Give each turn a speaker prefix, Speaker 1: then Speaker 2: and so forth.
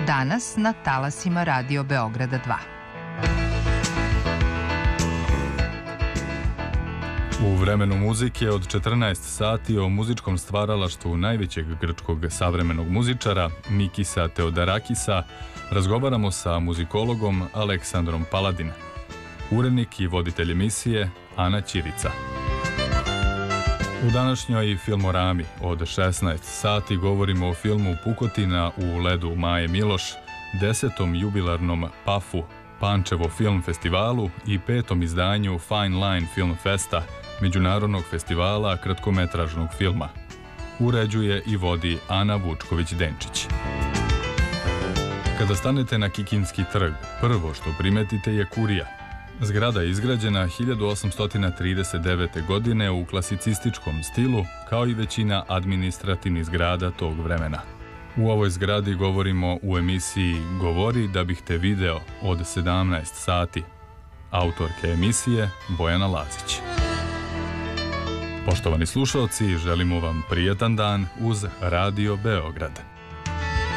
Speaker 1: danas na talasima Radio Beograda 2.
Speaker 2: U vremenu muzike od 14 sati o muzičkom stvaralaštvu najvećeg grčkog savremenog muzičara Mikisa Teodorakisa razgovaramo sa muzikologom Aleksandrom Paladin. Urednik i voditelj emisije Ana Ćirica. U današnjoj Filmorami od 16 sati govorimo o filmu Pukotina u ledu Maje Miloš, 10. jubilarnom PAF-u, Pančevo film festivalu i 5. izdanju Fine Line Film Festa, Međunarodnog festivala kratkometražnog filma. Uređuje i vodi Ana Vučković-Denčić. Kada stanete na Kikinski trg, prvo što primetite je kurija. Zgrada je izgrađena 1839. godine u klasicističkom stilu, kao i većina administrativnih zgrada tog vremena. U ovoj zgradi govorimo u emisiji Govori da bih te video od 17 sati. Autorke emisije Bojana Lazić. Poštovani slušalci, želimo vam prijetan dan uz Radio Beograd.